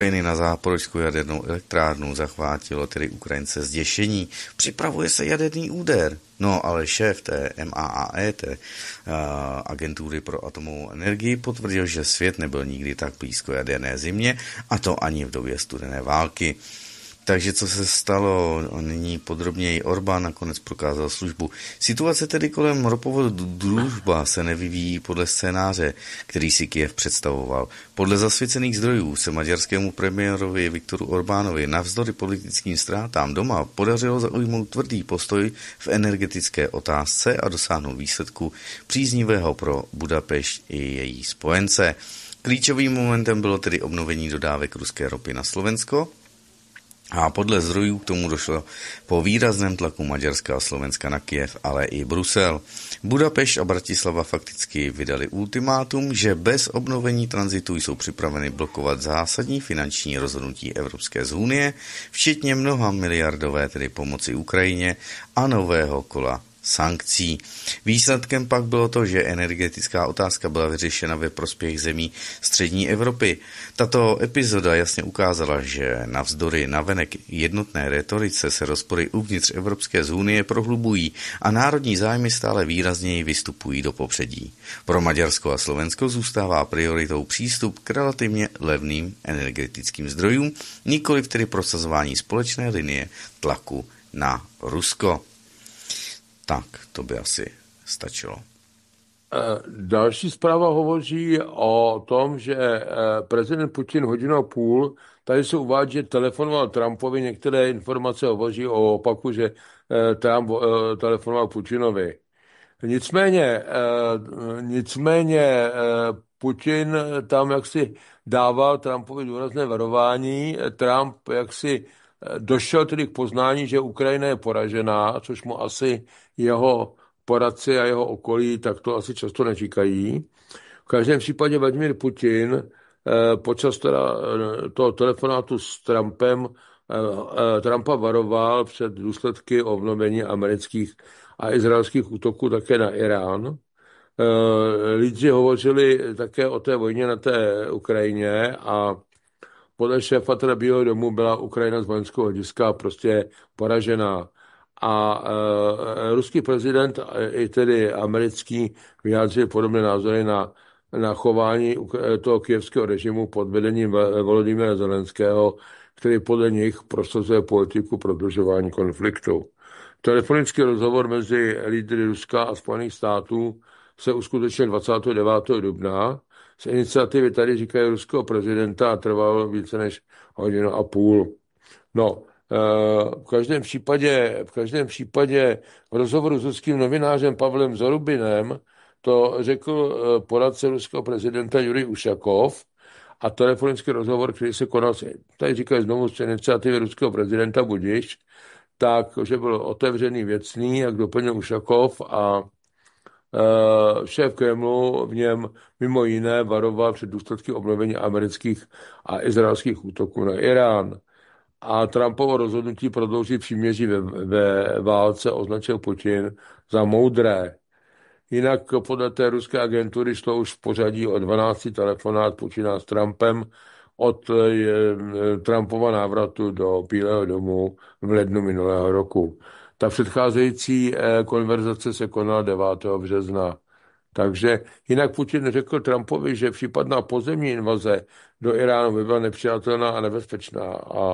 na záporožskou jadernou elektrárnu zachvátilo tedy Ukrajince zděšení. Připravuje se jaderný úder. No ale šéf té MAAE, té agentury pro atomovou energii, potvrdil, že svět nebyl nikdy tak blízko jaderné zimě, a to ani v době studené války. Takže co se stalo, nyní podrobněji Orbán nakonec prokázal službu. Situace tedy kolem ropovodu Družba se nevyvíjí podle scénáře, který si Kyjev představoval. Podle zasvěcených zdrojů se maďarskému premiérovi Viktoru Orbánovi navzdory politickým ztrátám doma podařilo zaujmout tvrdý postoj v energetické otázce a dosáhnout výsledku příznivého pro Budapešť i její spojence. Klíčovým momentem bylo tedy obnovení dodávek ruské ropy na Slovensko, a podle zdrojů k tomu došlo po výrazném tlaku Maďarska a Slovenska na Kyjev, ale i Brusel. Budapešť a Bratislava fakticky vydali ultimátum, že bez obnovení tranzitu jsou připraveny blokovat zásadní finanční rozhodnutí Evropské unie, včetně mnoha miliardové tedy pomoci Ukrajině a nového kola sankcí. Výsledkem pak bylo to, že energetická otázka byla vyřešena ve prospěch zemí střední Evropy. Tato epizoda jasně ukázala, že navzdory navenek jednotné retorice se rozpory uvnitř Evropské unie prohlubují a národní zájmy stále výrazněji vystupují do popředí. Pro Maďarsko a Slovensko zůstává prioritou přístup k relativně levným energetickým zdrojům, nikoliv tedy prosazování společné linie tlaku na Rusko. Tak, to by asi stačilo. Další zpráva hovoří o tom, že prezident Putin hodinu a půl, tady se uvádí, že telefonoval Trumpovi, některé informace hovoří o opaku, že Trump telefonoval Putinovi. Nicméně Putin tam jaksi dával Trumpovi důrazné varování. Trump jaksi došel tedy k poznání, že Ukrajina je poražená, což mu asi jeho poradci a jeho okolí tak to asi často neříkají. V každém případě Vladimír Putin počas toho telefonátu s Trumpem Trumpa varoval před důsledky obnovení amerických a izraelských útoků také na Irán. Lidi hovořili také o té vojně na té Ukrajině a podle šéfa teda Bílého domu byla Ukrajina z vojenského hlediska prostě poražená. A ruský prezident i tedy americký vyjádřil podobné názory na chování toho kyjevského režimu pod vedením Volodymyra Zelenského, který podle nich prosazuje politiku prodlužování konfliktu. Telefonický rozhovor mezi lídry Ruska a Spojených států se uskutečnil 29. dubna. Z iniciativy tady říkají ruského prezidenta a trvalo více než hodinu a půl. No, v každém případě v rozhovoru s ruským novinářem Pavlem Zorubinem to řekl poradce ruského prezidenta Jurij Ušakov a telefonický rozhovor, který se konal, tady říkají znovu z iniciativy ruského prezidenta Budiš, takže byl otevřený, věcný, jak doplnil Ušakov, a šéf Kremlu v něm mimo jiné varoval před důsledky obnovení amerických a izraelských útoků na Irán. A Trumpovo rozhodnutí prodloužit příměří ve válce označil Putin za moudré. Jinak podle té ruské agentury šlo už v pořadí o 12 telefonát Putina s Trumpem od Trumpova návratu do Bílého domu v lednu minulého roku. Ta předcházející konverzace se konala 9. března. Takže jinak Putin řekl Trumpovi, že případná pozemní invaze do Iránu by byla nepřijatelná a nebezpečná. A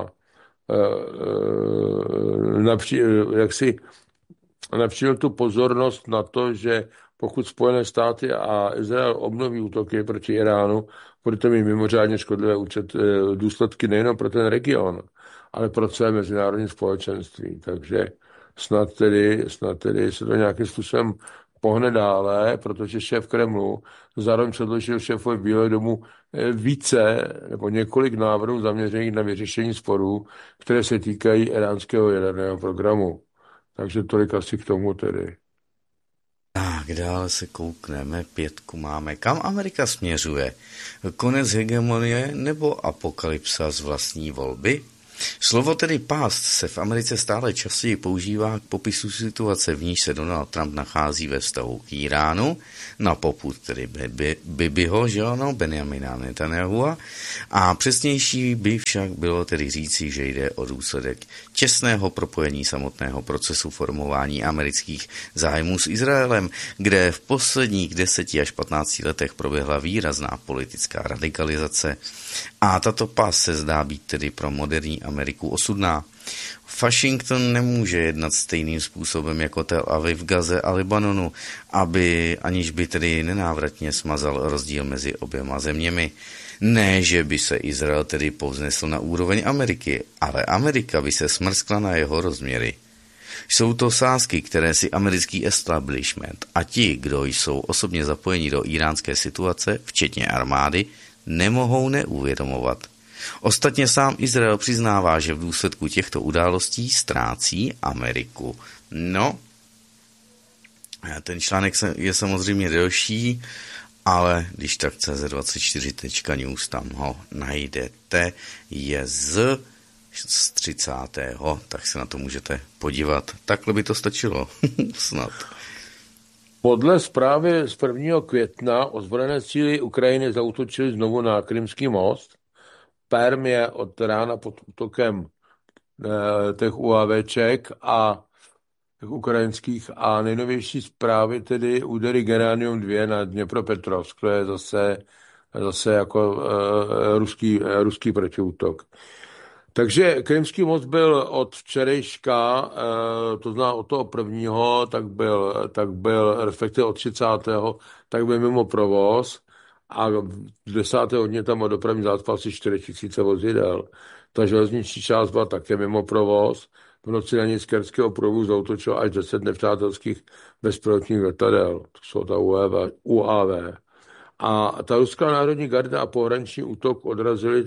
například tu pozornost na to, že pokud Spojené státy a Izrael obnoví útoky proti Iránu, bude to mít mimořádně škodlivé důsledky nejen pro ten region, ale pro celé mezinárodní společenství. Takže snad tedy se to nějakým způsobem pohne dále, protože šéf Kremlu zároveň předložil šéfovi Bílého domu více nebo několik návrhů zaměřených na vyřešení sporů, které se týkají iránského jaderného programu. Takže tolik asi k tomu tedy. Tak, dále se koukneme, 5 máme. Kam Amerika směřuje? Konec hegemonie nebo apokalypsa z vlastní volby? Slovo tedy past se v Americe stále častěji používá k popisu situace, v níž se Donald Trump nachází ve vztahu k Iránu, na popud tedy Bibiho, že ano, Benjamina Netanyahua, a přesnější by však bylo tedy říci, že jde o důsledek těsného propojení samotného procesu formování amerických zájmů s Izraelem, kde v posledních 10 až 15 letech proběhla výrazná politická radikalizace a tato past se zdá být tedy pro moderní Ameriku osudná. Washington nemůže jednat stejným způsobem jako Tel Aviv v Gaze a Libanonu, aniž by tedy nenávratně smazal rozdíl mezi oběma zeměmi. Ne, že by se Izrael tedy povznesl na úroveň Ameriky, ale Amerika by se smrskla na jeho rozměry. Jsou to sázky, které si americký establishment a ti, kdo jsou osobně zapojeni do iránské situace, včetně armády, nemohou neuvědomovat. Ostatně sám Izrael přiznává, že v důsledku těchto událostí ztrácí Ameriku. No, ten článek je samozřejmě delší, ale když tak CZ24.news, tam ho najdete, je z 30. tak se na to můžete podívat. Takhle by to stačilo, snad. Podle zprávy z 1. května ozbrojené síly Ukrajiny zaútočily znovu na Krymský most. Perm je od rána pod útokem těch UAVček a těch ukrajinských a nejnovější zprávy tedy údery Geranium 2 na Dněpropetrovsk. To je zase jako ruský protiútok. Takže Krymský most byl od včerejška, to znamená od toho 1. tak byl respektive od 30. tak byl mimo provoz a 10. dně tam byl dopravní zácpa asi 4 000 vozidel. Ta železniční část byla také mimo provoz. V noci na ní z Kerského provozu zaútočilo až 10 nepřátelských bezpilotních letadel. To jsou ta UAV. A ta ruská národní garda a pohraniční útok odrazili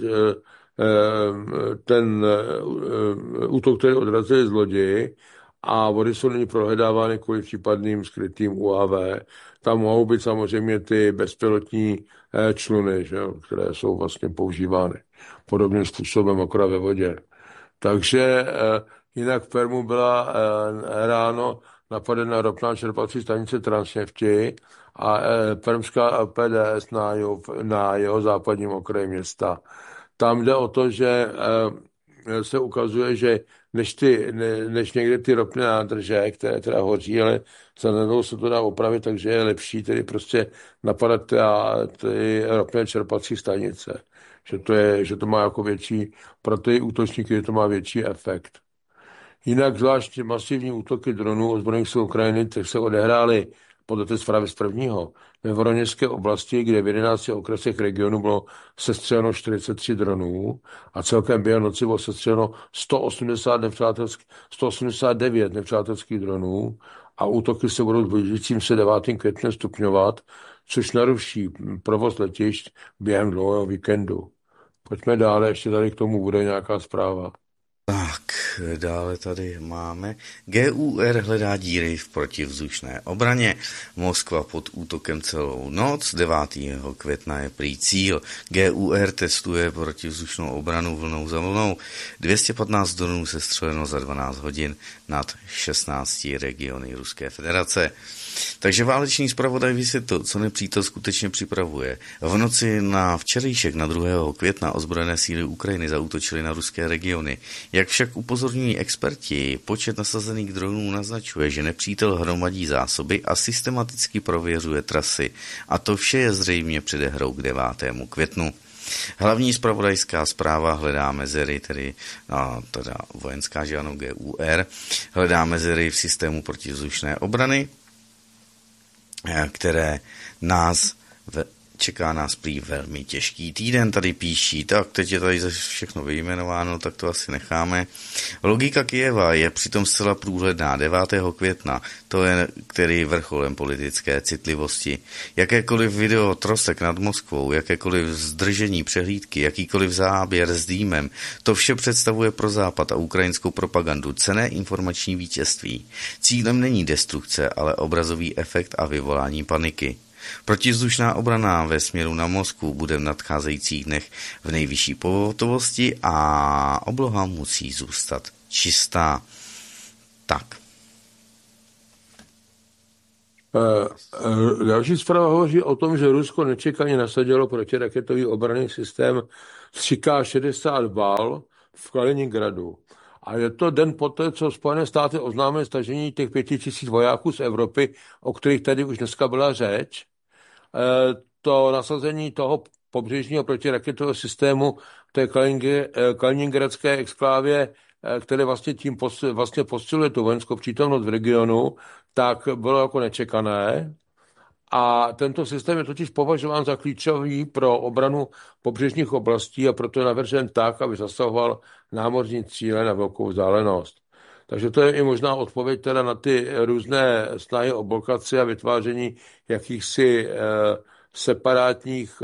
ten útok, který odrazili z lodi a vody jsou nyní prohledávány kvůli případným skrytým UAV. Tam mohou být samozřejmě ty bezpilotní čluny, že, které jsou vlastně používány podobným způsobem, akorát ve vodě. Takže jinak v Permu byla ráno napadena ropná čerpací stanice Transnefti a permská PDS na jeho západním okraji města. Tam jde o to, že se ukazuje, že než někde ty ropné nádrže, které teda hoří, ale zanedlouho se to dá opravit, takže je lepší tedy prostě napadat ty ropné čerpací stanice. Že to má jako větší, pro ty útočníky to má větší efekt. Jinak zvlášť masivní útoky dronů ozbrojených sil Ukrajiny se odehrály podle té zprávy z 1. ve Voroněžské oblasti, kde v 11 okresech regionu bylo sestřeleno 43 dronů a celkem během noci bylo sestřeleno 189 nepřátelských dronů a útoky se budou blížícím se 9. květnem stupňovat, což naruší provoz letišť během dlouhého víkendu. Pojďme dále, ještě tady k tomu bude nějaká zpráva. Tak, dále tady máme. GUR hledá díry v protivzdušné obraně. Moskva pod útokem celou noc. 9. května je prý cíl. GUR testuje protivzdušnou obranu vlnou za vlnou. 215 dronů sestřeleno za 12 hodin nad 16 regiony Ruské federace. Takže válečný zpravodaj vysvětlil, co nepřítel skutečně připravuje. V noci na včerejšek na 2. května ozbrojené síly Ukrajiny zaútočily na ruské regiony. Jak však upozorňují experti, počet nasazených dronů naznačuje, že nepřítel hromadí zásoby a systematicky prověřuje trasy. A to vše je zřejmě předehrou k 9. květnu. Hlavní zpravodajská zpráva hledá mezery, teda vojenská žáno GUR, hledá mezery v systému protivzdušné obrany, které čeká nás prý velmi těžký týden, tady píší, tak teď je tady všechno vyjmenováno, tak to asi necháme. Logika Kyjeva je přitom zcela průhledná. 9. května, to je který vrcholem politické citlivosti. Jakékoliv video trosek nad Moskvou, jakékoliv zdržení přehlídky, jakýkoliv záběr s dýmem, to vše představuje pro Západ a ukrajinskou propagandu cenné informační vítězství. Cílem není destrukce, ale obrazový efekt a vyvolání paniky. Protivzdušná obrana ve směru na Moskvu bude v nadcházejících dnech v nejvyšší pohotovosti a obloha musí zůstat čistá. Tak. Další zpráva hovoří o tom, že Rusko nečekaně nasadilo protiraketový obranný systém 3K60 Bal v Kaliningradu. A je to den poté, co Spojené státy oznámily stažení těch 5000 vojáků z Evropy, o kterých tady už dneska byla řeč. To nasazení toho pobřežního protiraketového systému v té kaliningradské exklávě, které vlastně tím vlastně posiluje tu vojenskou přítomnost v regionu, tak bylo jako nečekané. A tento systém je totiž považován za klíčový pro obranu pobřežních oblastí a proto je navržen tak, aby zasahoval námořní cíle na velkou vzdálenost. Takže to je i možná odpověď teda na ty různé snahy o blokaci a vytváření jakýchsi separátních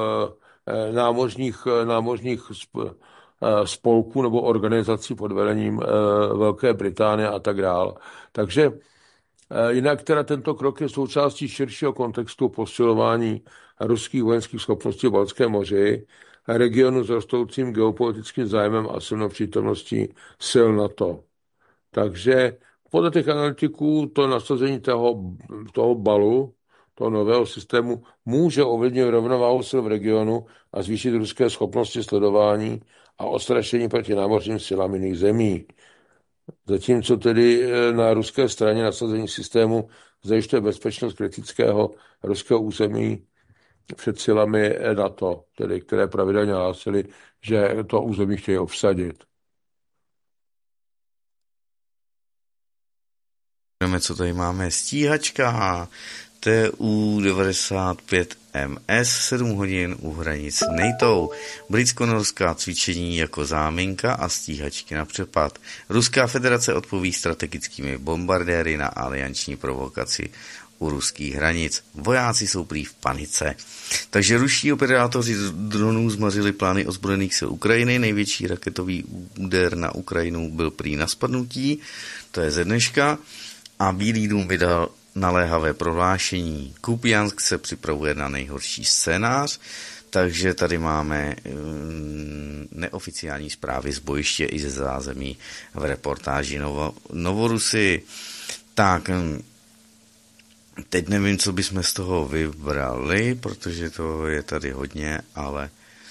námořních spolků nebo organizací pod vedením Velké Británie a tak dále. Takže jinak teda tento krok je součástí širšího kontextu posilování ruských vojenských schopností v Baltském moři, regionu s rostoucím geopolitickým zájmem a silnou přítomností sil NATO. Takže podle těch analytiků to nasazení toho balu, toho nového systému, může ovlivnit rovnováhu sil v regionu a zvýšit ruské schopnosti sledování a odstrašení proti námořním silám jiných zemí. Zatímco tedy na ruské straně nasazení systému zajišťuje bezpečnost kritického ruského území před silami NATO, tedy které pravidelně hlásily, že to území chtějí obsadit. Co tady máme? Stíhačka TU-95MS 7 hodin u hranic NATO. Britsko-norská cvičení jako záminka a stíhačky na přepad. Ruská federace odpoví strategickými bombardéry na alianční provokaci u ruských hranic. Vojáci jsou prý v panice. Takže ruští operátoři dronů zmařili plány ozbrojených sil Ukrajiny. Největší raketový úder na Ukrajinu byl prý na spadnutí. To je ze dneška. A Bílý dům vydal naléhavé prohlášení. Kupiansk se připravuje na nejhorší scénář, takže tady máme neoficiální zprávy z bojiště i ze zázemí v reportáži Novorusy. Tak, teď nevím, co bychom z toho vybrali, protože to je tady hodně, ale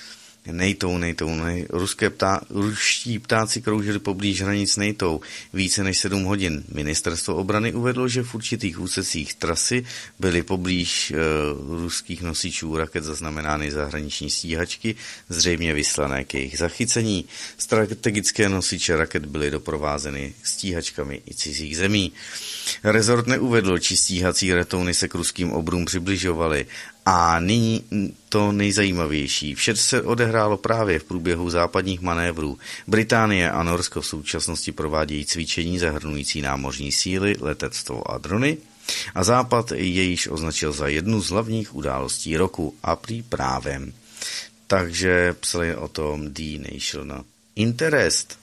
ruští ptáci kroužili poblíž hranic NATO více než 7 hodin. Ministerstvo obrany uvedlo, že v určitých úsecích trasy byly poblíž ruských nosičů raket zaznamenány zahraniční stíhačky, zřejmě vyslané k jejich zachycení. Strategické nosiče raket byly doprovázeny stíhačkami i cizích zemí. Rezort neuvedl, či stíhací letouny se k ruským obrům přibližovaly. A nyní to nejzajímavější. Vše se odehrálo právě v průběhu západních manévrů. Británie a Norsko v současnosti provádějí cvičení zahrnující námořní síly, letectvo a drony. A Západ je již označil za jednu z hlavních událostí roku a prý právem. Takže psali o tom The National Interest.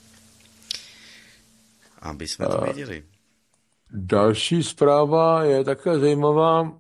Aby jsme to věděli. Další zpráva je také zajímavá.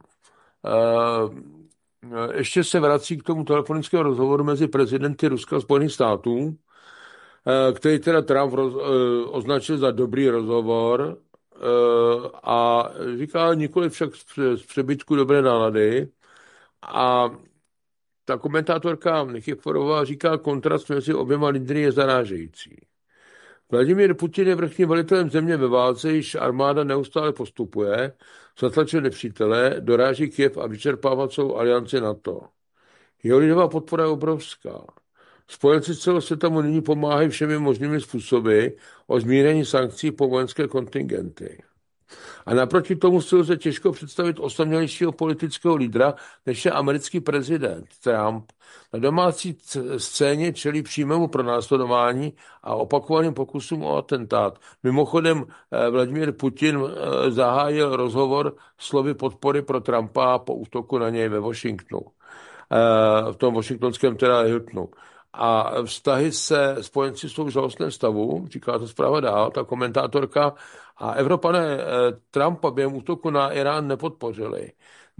Ještě se vrací k tomu telefonickému rozhovoru mezi prezidenty Ruska a Spojených států, který teda Trump označil za dobrý rozhovor a říká nikoli však z přebytku dobré nálady. A ta komentátorka Nikiforová říká, kontrast mezi oběma lídry je zarážející. Vladimír Putin je vrchním velitelem země ve válce, již armáda neustále postupuje, zatlačuje nepřítele, doráží Kyjev a vyčerpává celou alianci NATO. Jeho lidová podpora je obrovská. Spojenci celého světa mu nyní pomáhají všemi možnými způsoby o zmírnění sankcí po vojenské kontingenty. A naproti tomu si lze těžko představit osamělejšího politického lídra, než je americký prezident Trump. Na domácí scéně čelí přímému pronásledování a opakovaným pokusům o atentát. Mimochodem Vladimír Putin zahájil rozhovor slovy podpory pro Trumpa po útoku na něj ve Washingtonu. V tom washingtonském teda Hiltonu. A vztahy se spojenci jsou v žalostném stavu, říká to zpráva dál, ta komentátorka, a Evropané Trumpa během útoku na Irán nepodpořili.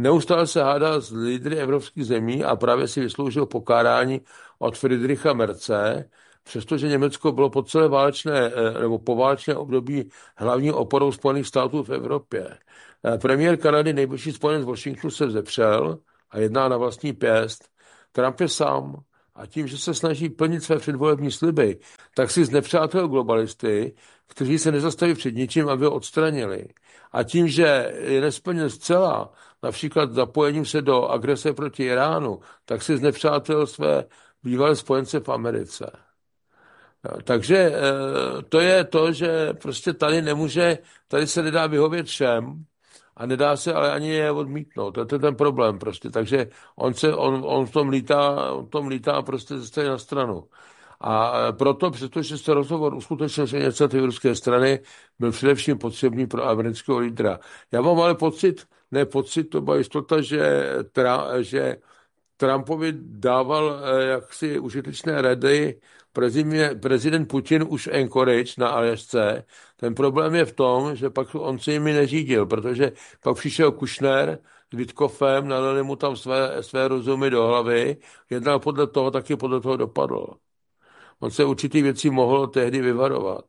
Neustále se hádá s lídry evropských zemí a právě si vysloužil pokárání od Friedricha Merze, přestože Německo bylo po celé válečné nebo poválečné období hlavní oporou Spojených států v Evropě. Premiér Kanady, nejbližší spojenec Washingtonu, se vzepřel a jedná na vlastní pěst. Trump je sám a tím, že se snaží plnit své předvolební sliby, tak si znepřátel globalisty, kteří se nezastaví před ničím, aby ho odstranili. A tím, že je nesplněn zcela, například zapojením se do agrese proti Iránu, tak si znepřátel své bývalé spojence v Americe. Takže to je to, že prostě tady se nedá vyhovět všem a nedá se ale ani je odmítnout. To je ten problém prostě. Takže on v tom lítá prostě ze strany na stranu. A proto, přestože se rozhovor uskutečnil z iniciativy ruské strany, byl především potřebný pro amerického lídra. Já mám ale to byla jistota, že Trumpovi dával jaksi užitečné rady prezident Putin už v Anchorage na Aljašce. Ten problém je v tom, že pak on se jimi neřídil, protože pak přišel Kushner s Witkofem, nalili mu tam své rozumy do hlavy, jednal podle toho, taky podle toho dopadl. On se určitý věcí mohl tehdy vyvarovat.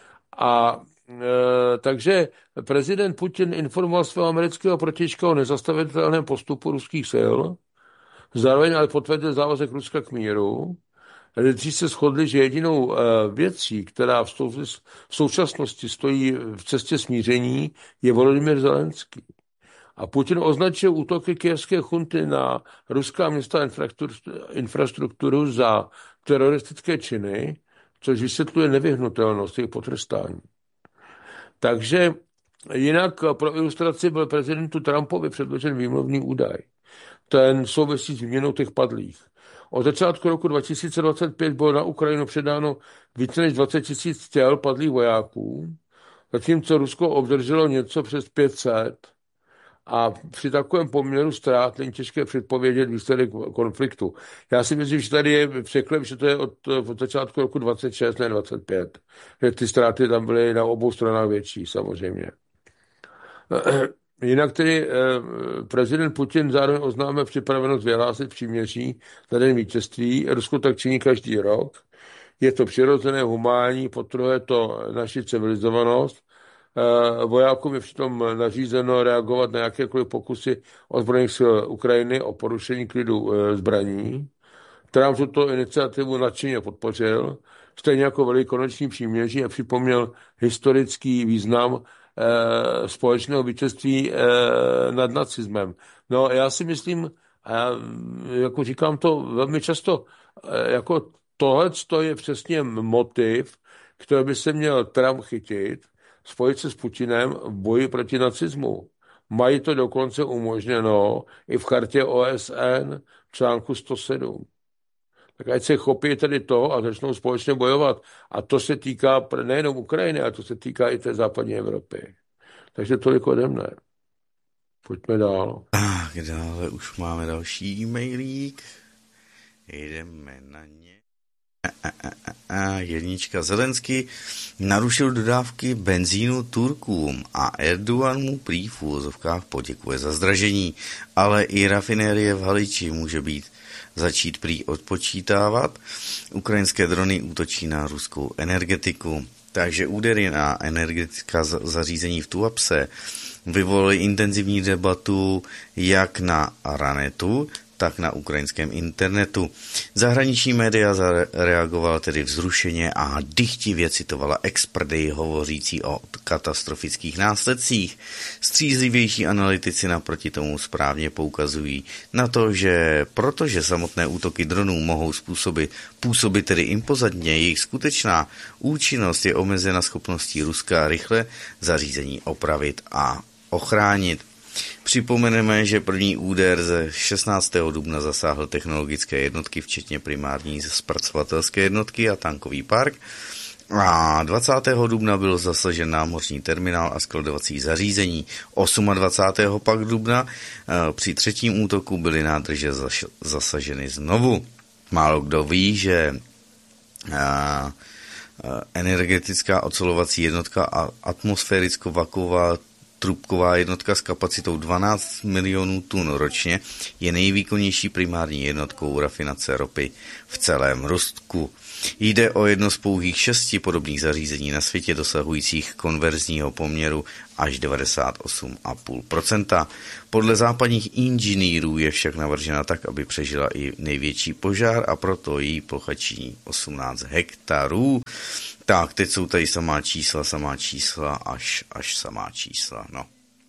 Takže prezident Putin informoval svého amerického protějška o nezastavitelném postupu ruských sil, zároveň ale potvrdil závazek Ruska k míru. Lídři se shodli, že jedinou věcí, která v současnosti stojí v cestě smíření, je Volodymyr Zelenský. A Putin označil útoky kyjevské chunty na ruská města infrastrukturu za teroristické činy, což vysvětluje nevyhnutelnost jejich potrestání. Takže jinak pro ilustraci byl prezidentu Trumpovi předložen výmluvný údaj. Ten souvisí s výměnou těch padlých. Od začátku roku 2025 bylo na Ukrajinu předáno více než 20 000 těl padlých vojáků, zatímco Rusko obdrželo něco přes 500. A při takovém poměru ztrát není těžké předpovědět výsledek konfliktu. Já si myslím, že tady je překlep, že to je od začátku roku 26, ne 25. Že ty ztráty tam byly na obou stranách větší, samozřejmě. Jinak tedy prezident Putin zároveň oznámil připravenost vyhlásit příměří na den vítězství. Rusko tak činí každý rok. Je to přirozené, humánní, podtrhuje to naši civilizovanost. Vojákům je přitom nařízeno reagovat na jakékoliv pokusy ozbrojených sil Ukrajiny o porušení klidu zbraní. Trump tuto iniciativu nadšeně podpořil, stejně jako velikonoční příměří a připomněl historický význam společného vítězství nad nacismem. No, já si myslím, a já jako říkám to velmi často, jako tohle je přesně motiv, který by se měl Trump chytit, spojit se s Putinem v boji proti nacismu. Mají to dokonce umožněno i v chartě OSN v článku 107. Tak ať se chopí tedy to a začnou společně bojovat. A to se týká nejenom Ukrajiny, ale to se týká i té západní Evropy. Takže tolik ode mne. Pojďme dál. Dále už máme další e-mailík. Jdeme na ně. Jednička. Zelenský narušil dodávky benzínu Turkům a Erdogan mu prý v úvozovkách poděkuje za zdražení, ale i rafinérie v Haliči může začít prý odpočítávat. Ukrajinské drony útočí na ruskou energetiku. Takže údery na energetická zařízení v Tuapse vyvolaly intenzivní debatu jak na Ranetu, tak na ukrajinském internetu. Zahraniční média zareagovala tedy vzrušeně a dychtivě citovala experty hovořící o katastrofických následcích. Střízlivější analytici naproti tomu správně poukazují na to, že protože samotné útoky dronů mohou působit tedy impozantně, jejich skutečná účinnost je omezena schopností Ruska rychle zařízení opravit a ochránit. Připomeneme, že první úder ze 16. dubna zasáhl technologické jednotky, včetně primární zpracovatelské jednotky a tankový park. A 20. dubna byl zasažen námořní terminál a skladovací zařízení. 28. pak dubna při třetím útoku byly nádrže zasaženy znovu. Málo kdo ví, že energetická ocelovací jednotka a atmosféricko-vakuová trubková jednotka s kapacitou 12 milionů tun ročně je nejvýkonnější primární jednotkou rafinace ropy v celém Rusku. Jde o jedno z pouhých 6 podobných zařízení na světě dosahujících konverzního poměru až 98,5%. Podle západních inženýrů je však navržena tak, aby přežila i největší požár a proto její plocha činí 18 hektarů. Tak, teď jsou tady samá čísla, až samá čísla, no.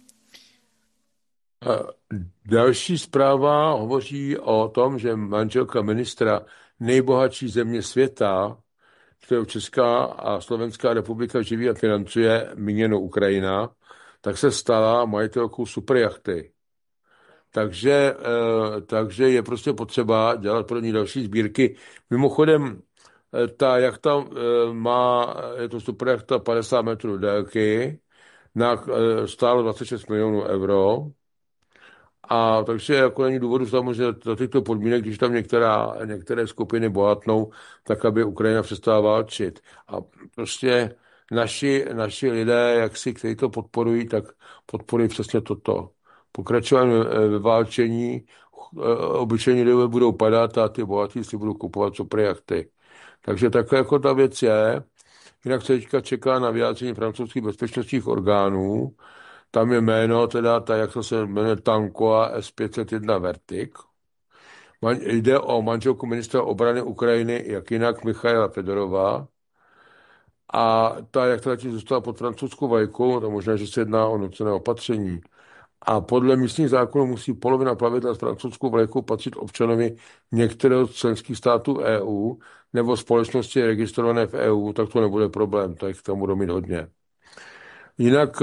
Další zpráva hovoří o tom, že manželka ministra nejbohatší země světa, kterou Česká a Slovenská republika živí a financuje, míněno Ukrajina, tak se stala majitelkou superjachty. Takže je prostě potřeba dělat pro ní další sbírky. Mimochodem, ta jachta je to superjachta 50 metrů délky, stálo 26 milionů euro. A takže jako není důvodu samozřejmě za těchto podmínek, když tam některé skupiny bohatnou, tak aby Ukrajina přestala válčit. A prostě naši lidé, kteří to podporují, tak podporují přesně toto. Pokračování ve válčení, obyčejní lidé budou padat a ty bohatí si budou kupovat superjachty. Takže takhle jako ta věc je. Jinak se teďka čeká na vyjádření francouzských bezpečnostních orgánů. Tam je jméno, ta jachta se jmenuje Tankoa S-501 Vertik. Jde o manželku ministra obrany Ukrajiny, jak jinak Michaila Fedorová. A ta jachta zatím zůstala pod francouzskou vlajkou, to možná, že se jedná o nucené opatření. A podle místních zákonů musí polovina plavidla s francouzskou vlajkou patřit občanovi některého z členských států EU nebo společnosti registrované v EU, tak to nebude problém, tak tam budou mít hodně. Jinak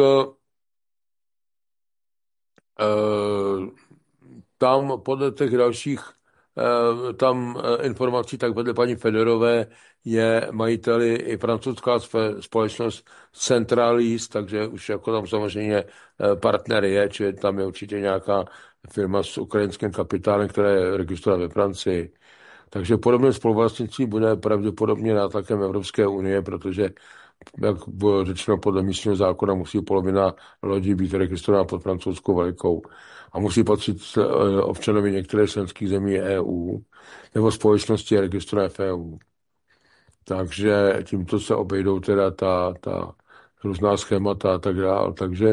tam podle těch dalších informací, tak vedle paní Fedorové je majiteli i francouzská společnost Centralis, takže už jako tam samozřejmě partner je, či tam je určitě nějaká firma s ukrajinským kapitálem, která je registrovaná ve Francii. Takže podobné spoluvlastnictví bude pravděpodobně nátlakem Evropské unie, protože jak bylo řečeno, podle místního zákona musí polovina lodí být registrována pod francouzskou vlajkou a musí patřit občanovi některé členských zemí EU nebo společnosti registrované v EU. Takže tímto se obejdou teda ta různá schémata a tak dále. Takže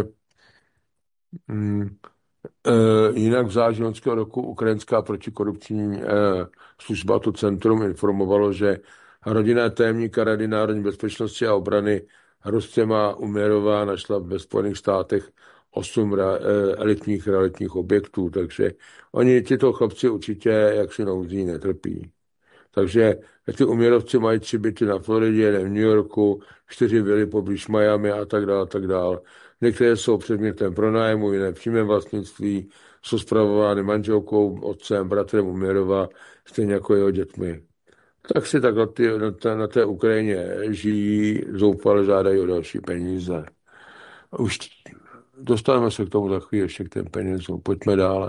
jinak v září loňského roku ukrajinská protikorupční služba, to centrum, informovalo, že rodinná tajemníka Rady národní bezpečnosti a obrany Rustěma Uměrová našla ve Spojených státech 8 elitních realitních objektů, takže oni, tyto chlapci určitě jaksi nouzí netrpí. Takže ty Uměrovci mají 3 byty na Floridě, jeden v New Yorku, 4 vily poblíž Miami a tak dále. Některé jsou předmětem pronájmu, jiné v přímém vlastnictví, jsou spravovány manželkou, otcem, bratrem Uměrova, stejně jako jeho dětmi. Tak si tak na té Ukrajině žijí, zoufale žádají o další peníze. Už dostaneme se k tomu za chvíli ještě k těm penězům. Pojďme dále.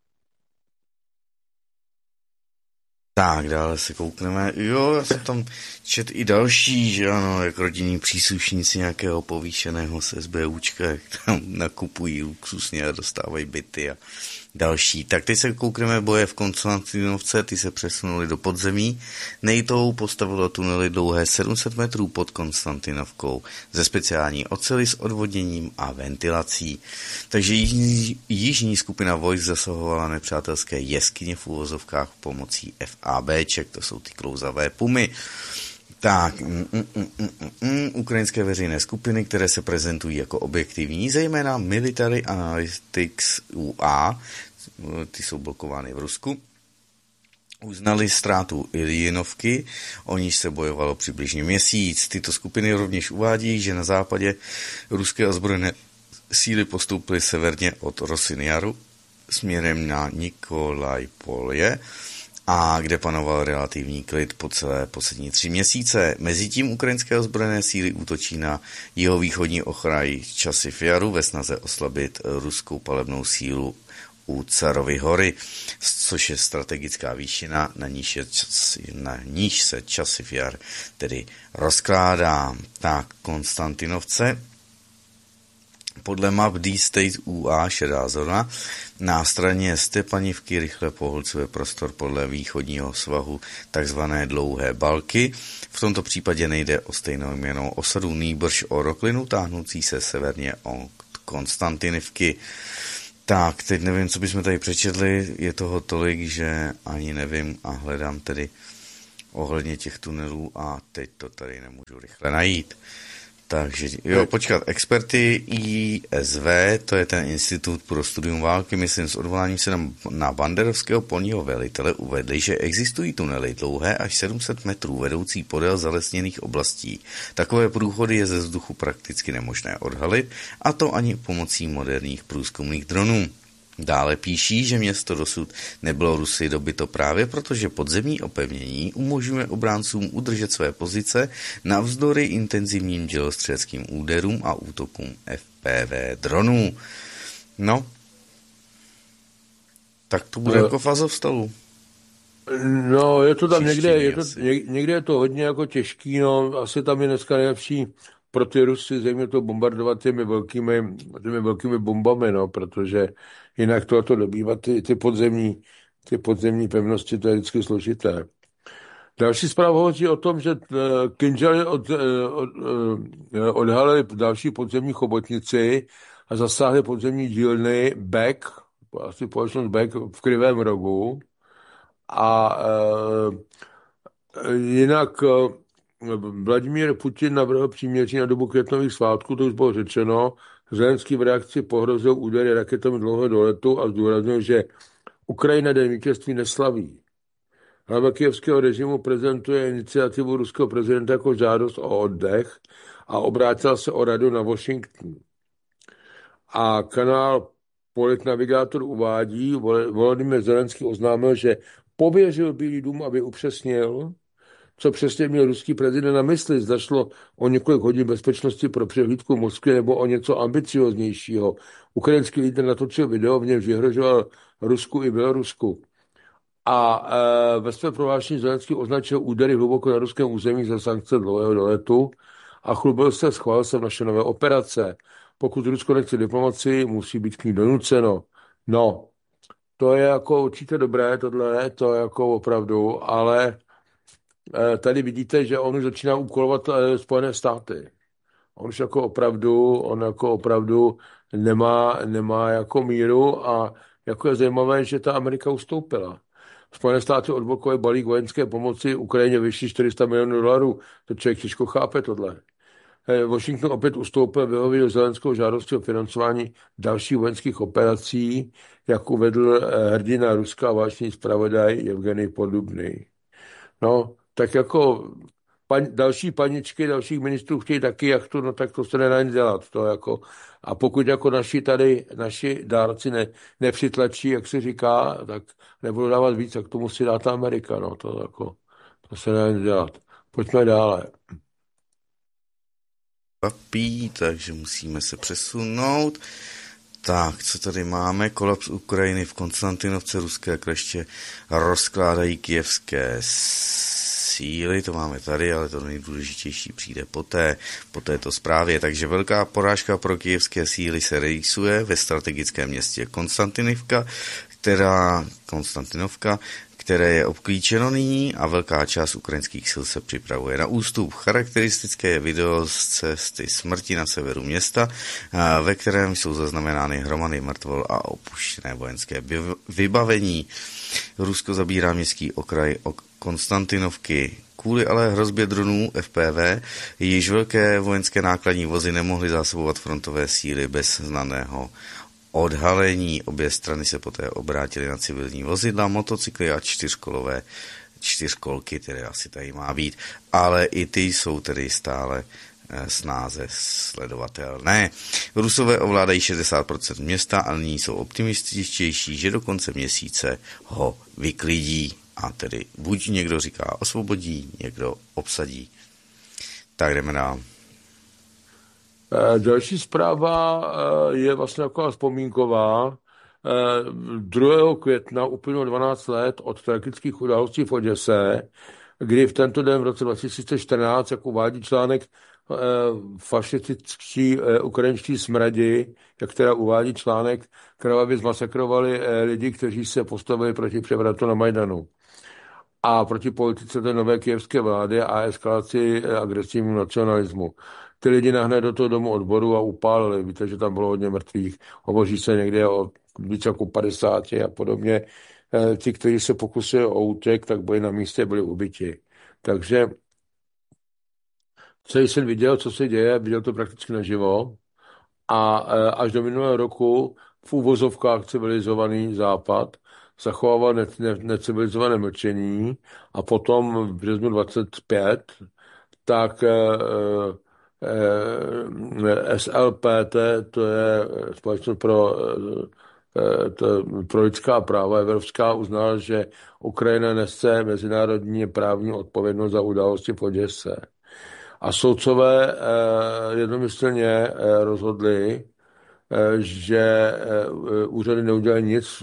Tak, dále se koukneme. Jo, já jsem tam čet i další, že ano, jak rodinní příslušníci nějakého povýšeného z SBUčka, jak tam nakupují luxusně a dostávají byty a další. Tak teď se koukneme boje v Konstantinovce, ty se přesunuli do podzemí. NATO postavilo tunely dlouhé 700 metrů pod Konstantinovkou ze speciální oceli s odvodněním a ventilací. Takže jižní skupina vojsk zasahovala nepřátelské jeskyně v uvozovkách pomocí FABček, to jsou ty klouzavé pumy. Tak, ukrajinské veřejné skupiny, které se prezentují jako objektivní, zejména Military Analytics UA, ty jsou blokovány v Rusku, uznali ztrátu Iljinovky, o níž se bojovalo přibližně měsíc. Tyto skupiny rovněž uvádí, že na západě ruské ozbrojené síly postoupily severně od Rosinjaru směrem na Nikolajpolje, a kde panoval relativní klid po celé poslední 3 měsíce. Mezitím ukrajinské ozbrojené síly útočí na jihovýchodní okraj Časivjaru ve snaze oslabit ruskou palebnou sílu u Carovy hory, což je strategická výšina, na níž se Časivjar tedy rozkládá. Tak, Konstantinovce Podle map D-State UA šedá zóna na straně Stepanivky rychle pohlcuje prostor podle východního svahu takzvané dlouhé balky. V tomto případě nejde o stejnojmennou osadu, nýbrž o roklinu táhnoucí se severně od Konstantinivky. Tak, teď nevím, co bychom tady přečetli, je toho tolik, že ani nevím a hledám tedy ohledně těch tunelů a teď to tady nemůžu rychle najít. Takže, jo, počkat, experty ISV, to je ten Institut pro studium války, myslím, s odvoláním se na banderovského polního velitele uvedli, že existují tunely dlouhé až 700 metrů vedoucí podél zalesněných oblastí. Takové průchody je ze vzduchu prakticky nemožné odhalit, a to ani pomocí moderních průzkumných dronů. Dále píší, že město dosud nebylo Rusy dobyto právě protože podzemní opevnění umožňuje obráncům udržet své pozice navzdory intenzivním dělostřeleckým úderům a útokům FPV dronů. No, tak to bude jako v Azovstalu. No, je to tam někde je to hodně jako těžký, no, asi tam je dneska nejlepší pro ty Rusy, zejména to bombardovat těmi velkými bombami, no, protože jinak to dobývat ty podzemní pevnosti, to je vždycky složité. Další zpráva hovoří o tom, že Kinžaly odhalili další podzemní chobotnici a zasáhli podzemní dílny Beck, asi společnost Beck v Krivém rohu. A jinak Vladimír Putin navrhl příměří na dobu květnových svátků, to už bylo řečeno. Zelenský v reakci pohrozil údery raketami dlouhého doletu a zdůraznil, že Ukrajina den vítězství neslaví. Hlava kyjevského režimu prezentuje iniciativu ruského prezidenta jako žádost o oddech a obrátil se o radu na Washington. A kanál Politnavigátor uvádí, Volodymyr Zelenský oznámil, že pověřil Bílý dům, aby upřesnil, co přesně měl ruský prezident na mysli. Zda šlo o několik hodin bezpečnosti pro přehlídku Moskvy nebo o něco ambicioznějšího. Ukrajinský lídr natočil video, v němž vyhrožoval Rusku i Bělorusku. A ve své prohlášení Zelenský označil údery hluboko na ruském území za sankce dlouhého doletu a chlubil se, schválil jsem naše nové operace. Pokud Rusko nechce diplomacii, musí být k ní donuceno. No, to je jako určitě dobré, tohle, to je jako opravdu, ale tady vidíte, že on už začíná úkolovat Spojené státy. On jako opravdu nemá jako míru a jako je zajímavé, že ta Amerika ustoupila. Spojené státy odblokovaly balík vojenské pomoci Ukrajině vyšší 400 milionů dolarů. To člověk těžko chápe tohle. Washington opět ustoupil, vyhověl Zelenskou žádosti o financování dalších vojenských operací, jak uvedl hrdina ruská vážný zpravodaj Evgenij Podubny. No, tak jako další paničky, dalších ministrů chtějí taky jachtu, no tak to se nedá nic dělat. To jako, a pokud jako naši dárci nepřitlačí, jak se říká, tak nebudou dávat víc, tak to musí dát Amerika. No, to se nedá nic dělat. Pojďme dále. Takže musíme se přesunout. Tak, co tady máme? Kolaps Ukrajiny v Konstantinovce, ruské kleště rozkládají kyjevské síly, to máme tady, ale to nejdůležitější přijde po této zprávě. Takže velká porážka pro kyjevské síly se rýsuje ve strategickém městě Konstantinovka, které je obklíčeno nyní a velká část ukrajinských sil se připravuje na ústup. Charakteristické je video z cesty smrti na severu města, ve kterém jsou zaznamenány hromady mrtvol a opuštěné vojenské vybavení. Rusko zabírá městský okraj Konstantinovky. Kvůli ale hrozbě dronů FPV již velké vojenské nákladní vozy nemohly zásobovat frontové síly bez znaného odhalení. Obě strany se poté obrátily na civilní vozidla, motocykly a čtyřkolky, které asi tady má být, ale i ty jsou tedy stále snáze sledovatelné. Rusové ovládají 60% města a nyní jsou optimističtější, že do konce měsíce ho vyklidí. A tedy buď někdo říká osvobodí, někdo obsadí. Tak jdeme dál. Další zpráva je vlastně taková vzpomínková. 2. května uplynulo 12 let od tragických událostí v Oděse, kdy v tento den v roce 2014, jak uvádí článek fašističtí ukrajinští smradi, jak teda uvádí článek, krvavě zmasakrovali lidi, kteří se postavili proti převratu na Majdanu a proti politice té nové kyjevské vlády a eskalaci agresivního nacionalismu. Ty lidi nahnali do toho domu odboru a upálili. Víte, že tam bylo hodně mrtvých. Hovoří se někde o více jako 50 a podobně. Ti, kteří se pokusili o útěk, tak byli na místě, byli ubiti. Takže celý jsem viděl, co se děje, viděl to prakticky naživo. A až do minulého roku v úvozovkách civilizovaný západ zachovával necivilizované mlčení a potom v březnu 25 tak SLP, to je Společnost pro lidská práva evropská, uznala, že Ukrajina nese mezinárodní právní odpovědnost za události v Oděse. A soudcové jednomyslně rozhodli, že úřady neudělají nic,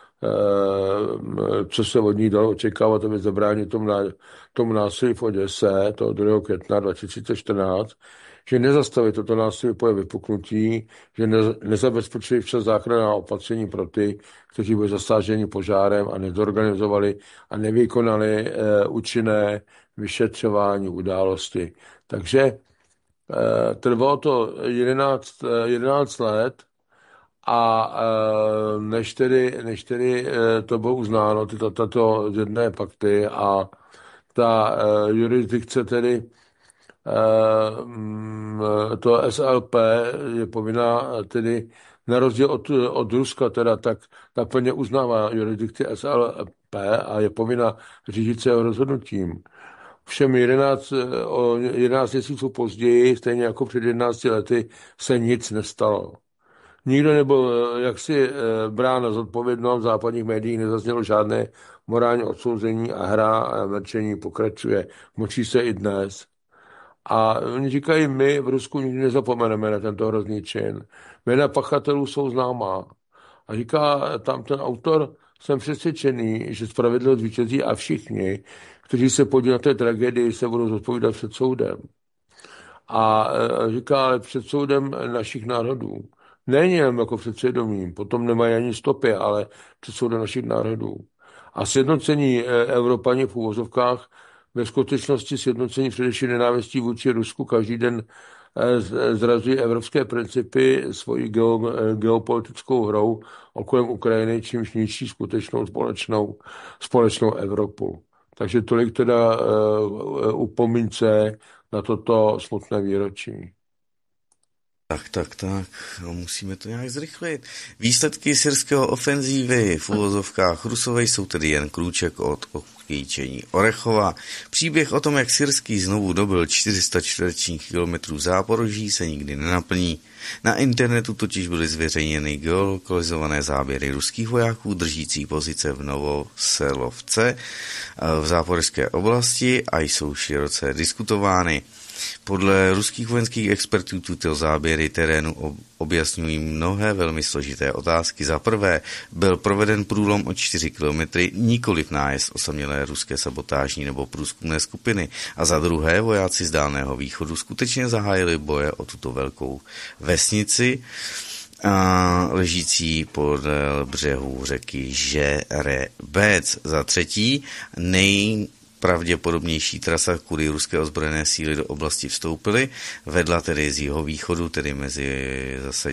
co se od nich dalo očekávat, aby zabránit tomu násilí v Oděse, toho 2. května 2014, že nezastavit toto násilí po vypuknutí, že nezabezpečili včas záchranná opatření pro ty, kteří byli zasáženi požárem a nezorganizovali a nevykonali účinné vyšetřování události. Takže trvalo to 11 let a než tedy to bylo uznáno, tato jedné pakty a ta jurisdikce tedy to SLP je povinná tedy na rozdíl od Ruska teda tak plně uznává jurisdikci SLP a je povinna řídit se jeho rozhodnutím. Všem 11 měsíců později, stejně jako před 11 lety, se nic nestalo. Nikdo nebyl jaksi brán na zodpovědnost, v západních médiích nezaznělo žádné morální odsouzení a hra a mlčení pokračuje. Močí se i dnes. A oni říkají, my v Rusku nikdy nezapomeneme na tento hrozný čin. Jména pachatelů jsou známá. A říká tam ten autor, jsem přesvědčený, že spravedlnost vítězí a všichni, kteří se podílí na té tragédii, se budou zodpovídat před soudem. A říká, ale před soudem našich národů. Není jen jako před svědomím, potom nemají ani stopy, ale před soudem našich národů. A sjednocení Evropaně v úvozovkách ve skutečnosti sjednocení především nenávistí vůči Rusku každý den zrazuje evropské principy svojí geopolitickou hrou okolem Ukrajiny, čímž ničí skutečnou společnou Evropu. Takže tolik teda upomínce na toto smutné výročí. Tak, no, musíme to nějak zrychlit. Výsledky syrského ofenzívy v uvozovkách Rusové jsou tedy jen krůček od obklíčení Orechova. Příběh o tom, jak syrský znovu dobyl 400 čtverečních kilometrů Záporoží, se nikdy nenaplní. Na internetu totiž byly zveřejněny geolokalizované záběry ruských vojáků držící pozice v Novoselovce v záporožské oblasti a jsou široce diskutovány. Podle ruských vojenských expertů tyto záběry terénu objasňují mnohé velmi složité otázky. Za prvé byl proveden průlom o 4 kilometry, nikoliv nájezd osamělé ruské sabotážní nebo průzkumné skupiny. A za druhé vojáci z Dálného východu skutečně zahájili boje o tuto velkou vesnici, ležící podél břehu řeky Žerebec. Za třetí pravděpodobnější trasa, kudy ruské ozbrojené síly do oblasti vstoupily, vedla tedy z jihovýchodu, tedy mezi zase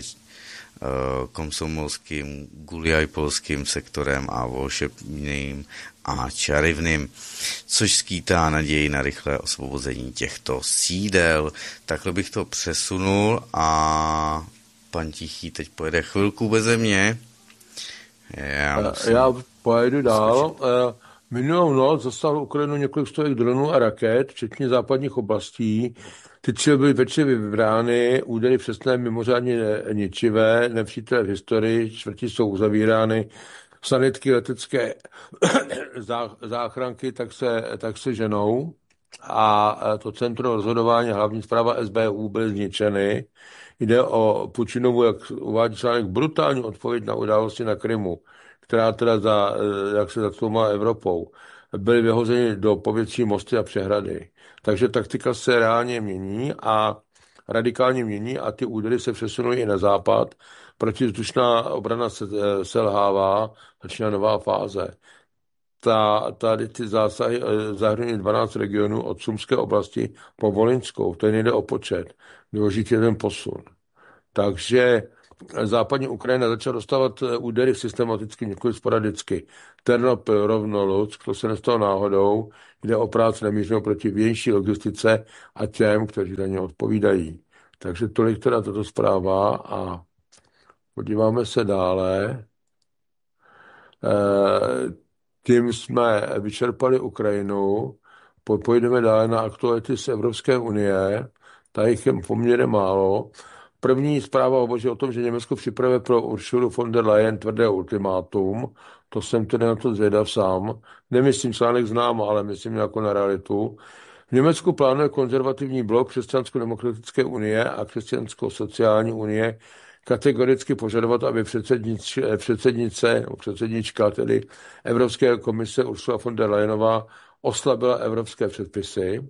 komsomolským, guliajpolským sektorem a volšebným a čarivným, což skýtá naději na rychlé osvobození těchto sídel. Takhle bych to přesunul a pan Tichý teď pojede chvilku beze mě. Já pojedu dál. Minulou noc zasáhlo Ukrajinu několik stovek dronů a raket, včetně západních oblastí. Ty cíle byly pečlivě vybrány, údery přesné mimořádně ničivé, nepřítel v historii, čtvrti jsou uzavírány, sanitky letecké záchranky tak se ženou a to centrum rozhodování hlavní zpráva SBU byly zničeny. Jde o Putinovu, jak uvádí článek, brutální odpověď na události na Krymu, která teda jak se zacloumala Evropou. byly vyhozeny do povětří mosty a přehrady. Takže taktika se reálně mění a radikálně mění a ty údery se přesunují i na západ. Protivzdušná obrana se selhává, začíná nová fáze. Tady ty zásahy zahrnují 12 regionů od Sumské oblasti po Volinskou. To nejde o počet, důležitý je ten posun. Takže západní Ukrajina začala dostávat údery systematicky, několik sporadicky. Ternopil, rovno Luck, to se nestalo náhodou, jde o práci namířenou proti vnější logistice a těm, kteří za ně odpovídají. Takže tolik teda tato zpráva a podíváme se dále. Tím jsme vyčerpali Ukrajinu, pojedeme dále na aktuality z Evropské unie, tady jich je poměrně málo. První zpráva hovoří o tom, že Německo připravuje pro Ursulu von der Leyen tvrdé ultimátum. To jsem tedy na to zvědav sám. Nemyslím článek znám, ale myslím jako na realitu. V Německu plánuje konzervativní blok Křesťansko-demokratické unie a Křesťansko-sociální unie kategoricky požadovat, aby předsednička tedy Evropské komise Ursula von der Leyenová oslabila evropské předpisy.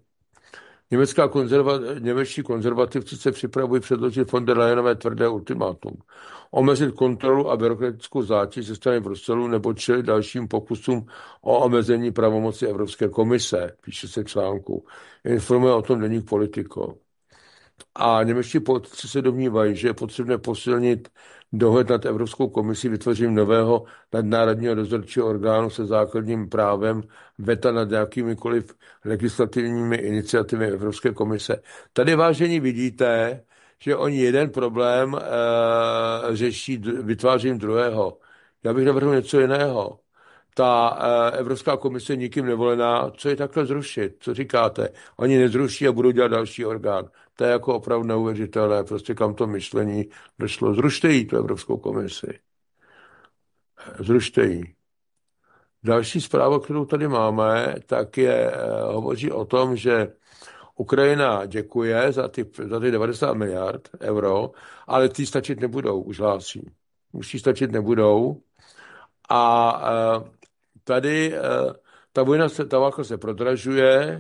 Němečtí konzervativci se připravují předložit von der Leyenové tvrdé ultimátum. Omezit kontrolu a byrokratickou zátěž ze strany Bruselu nebo čelit dalším pokusům o omezení pravomoci Evropské komise, píše se článku. Informuje o tom deník Politico. A němečtí politici se domnívají, že je potřebné posilnit dohled nad Evropskou komisí vytvořením nového nadnárodního dozorčího orgánu se základním právem veta nad jakýmikoliv legislativními iniciativami Evropské komise. Tady, vážení, vidíte, že oni jeden problém řeší vytvářením druhého. Já bych navrhl něco jiného. Ta Evropská komise je nikým nevolená, co je takhle zrušit? Co říkáte? Oni nezruší a budou dělat další orgán. To je jako opravdu neuvěřitelné, prostě kam to myšlení došlo. Zrušte jí tu Evropskou komisi. Zrušte jí. Další zpráva, kterou tady máme, tak hovoří o tom, že Ukrajina děkuje za ty 90 miliard euro, ale ty stačit nebudou, už hlásí. Už ty stačit nebudou. A tady ta válka se prodražuje,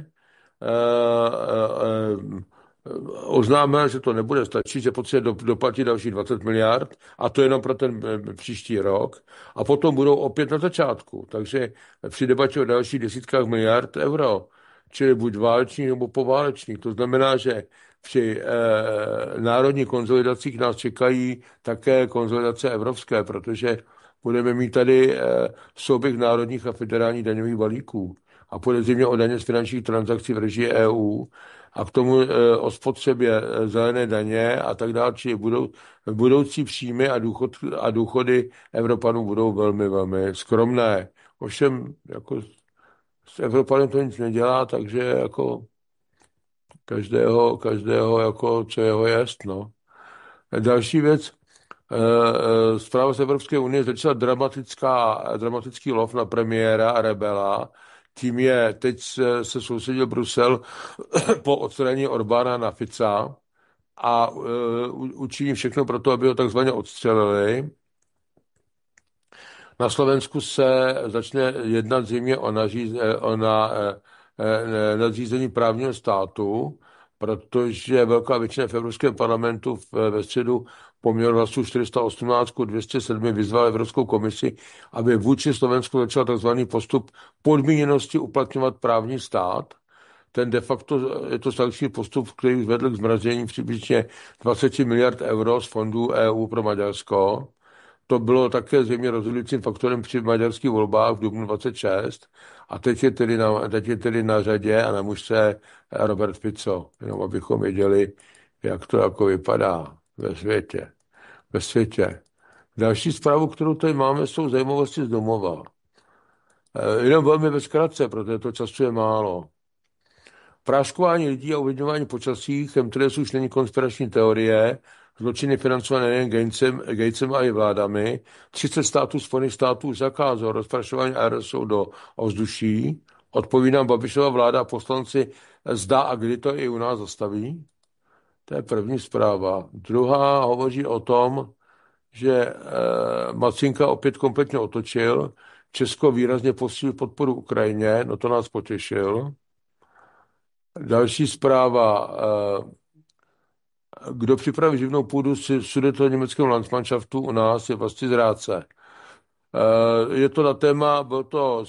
oznámil, že to nebude stačit, že potřebuje doplatit další 20 miliard a to jenom pro ten příští rok a potom budou opět na začátku. Takže při debatě o dalších desítkách miliard euro, čili buď válečných nebo poválečných. To znamená, že při národních konsolidacích nás čekají také konsolidace evropské, protože budeme mít tady souběh národních a federálních daňových balíků a půjde zřejmě o daně z finančních transakcí v režii EU a k tomu o spotřebě zelené daně a tak dále, čili budoucí příjmy a důchody Evropanů budou velmi, velmi skromné. Ovšem, jako s Evropanem to nic nedělá, takže jako každého jako co jeho jest, no. Další věc, zpráva z Evropské unie začala dramatický lov na premiéra a rebela. Tím teď se soustředil Brusel po odstranění Orbána na Fica a učiní všechno pro to, aby ho takzvaně odstřelili. Na Slovensku se začne jednat zřejmě o nadřízení právního státu, protože velká většina v Evropském parlamentu ve středu poměru hlasů 418 k 207 vyzval Evropskou komisi, aby vůči Slovensku začal tzv. Postup podmíněnosti uplatňovat právní stát. Ten de facto je to sankční postup, který vedl k zmrazení přibližně 20 miliard euro z fondů EU pro Maďarsko. To bylo také zřejmě rozhodujícím faktorem při maďarských volbách v dubnu 26 a teď je tedy na řadě a na mužce Robert Fico, jenom abychom věděli, jak to jako vypadá ve světě. Další zprávu, kterou tady máme, jsou zajímavosti z domova. Jenom velmi ve zkratce, protože to času je málo. Práškování lidí a ovlivňování počasí, chemtrails už není konspirační teorie, zločiny financované nejen Gatesem a i vládami. 30 států Spojených států zakázalo rozprašování aerosolu do ovzduší. Odpovídám Babišova vláda a poslanci zda a kdy to i u nás zastaví. To je první zpráva. Druhá hovoří o tom, že Macinka opět kompletně otočil. Česko výrazně posílí podporu Ukrajině, no to nás potěšil. Další zpráva. Kdo připraví živnou půdu německého Landsmannschaftu u nás je vlastně zrádce. Je to na téma, byl to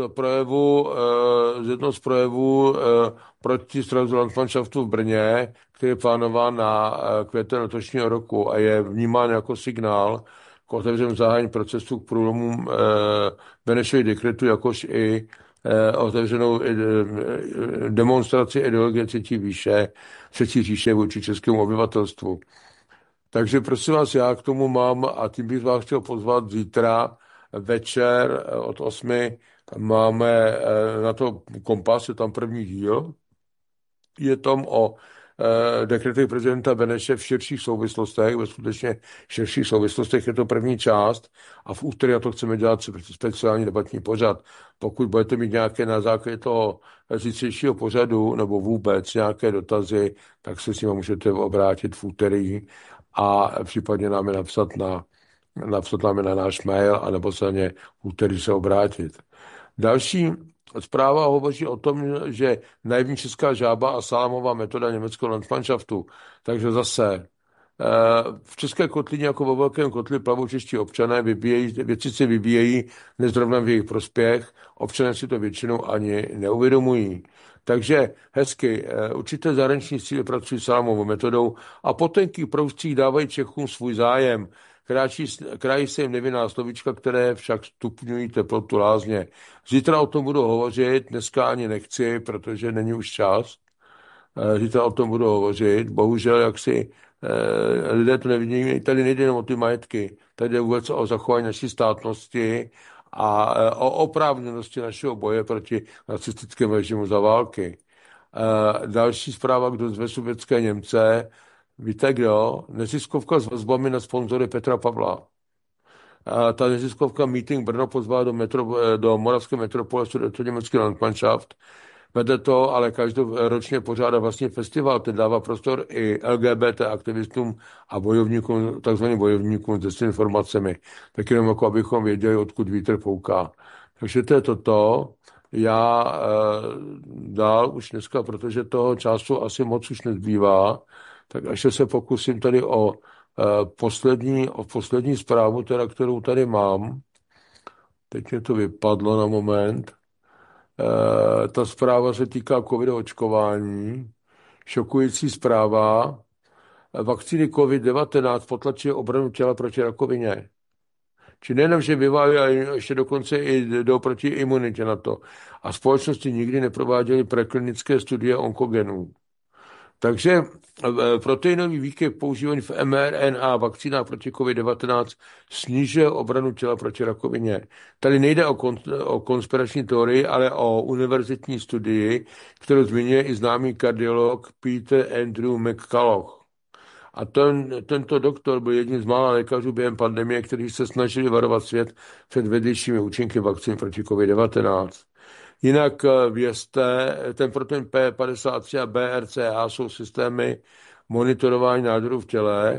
z jednoho z projevů proti srazu Landsmannschaftu v Brně, který je plánován na květen letošního roku a je vnímán jako signál k otevřenému zahájení procesu k průlomu Benešových dekretů, jakož i otevřenou demonstraci ideologie třetí říše vůči českému obyvatelstvu. Takže prosím vás, já k tomu mám a tím bych vás chtěl pozvat zítra večer od 8. Máme na to Kompas, je tam první díl. Je tam o dekretech prezidenta Beneše v širších souvislostech, ve skutečně širších souvislostech je to první část a v úterý na to chceme dělat speciální debatní pořad. Pokud budete mít nějaké na základě toho zítřejšího pořadu nebo vůbec nějaké dotazy, tak se s nimi můžete obrátit v úterý a případně nám je napsat nám na náš mail, anebo se na ně v úterý se obrátit. Další zpráva hovoří o tom, že naivní česká žába a salámová metoda německého Landsmannschaftu. Takže zase v české kotlině jako ve velkém kotli plavou čeští občané, věci se vybíjejí nezrovna v jejich prospěch, občané si to většinou ani neuvědomují. Takže hezky, určité zahraniční síly pracují salámovou metodou a po tenkých proustích dávají Čechům svůj zájem. Krájí se jim nevinná slovíčka, které však stupňují teplotu lázně. Zítra o tom budu hovořit, dneska ani nechci, protože není už čas. Zítra o tom budu hovořit. Bohužel, jak si lidé to nevidí, tady nejde jenom o ty majetky, tady jde vůbec o zachování naší státnosti a o oprávněnosti našeho boje proti nacistickému režimu za války. Další zpráva, kdo zve sovětské Němce, víte kdo? Neziskovka s vazbami na sponzory Petra Pavla. Ta neziskovka Meeting Brno pozvala do moravské metropole německý Landsmannschaft. Vede to, ale každoročně pořádá vlastně festival, který dává prostor i LGBT aktivistům a bojovníkům, takzvaným bojovníkům s desinformacemi. Tak jenom jako abychom věděli, odkud vítr fouká. Takže to je toto. Já dál už dneska, protože toho času asi moc už nezbývá, tak ještě se pokusím tady o poslední zprávu, teda, kterou tady mám. Teď mě to vypadlo na moment. Ta zpráva se týká covid očkování. Šokující zpráva. Vakcíny COVID-19 potlačuje obranu těla proti rakovině. Či nejenom, že vyvájí, ale ještě dokonce i jdou proti imunitě na to. A společnosti nikdy neprováděly preklinické studie onkogenů. Takže proteinový výkyv používaný v mRNA vakcínách proti COVID-19 snižuje obranu těla proti rakovině. Tady nejde o konspirační teorii, ale o univerzitní studii, kterou zmiňuje i známý kardiolog Peter Andrew McCulloch. A tento doktor byl jedním z mála lékařů během pandemie, kteří se snažili varovat svět před vedlejšími účinky vakcín proti COVID-19. Jinak vězte, ten protein P53 a BRCA jsou systémy monitorování nádorů v těle.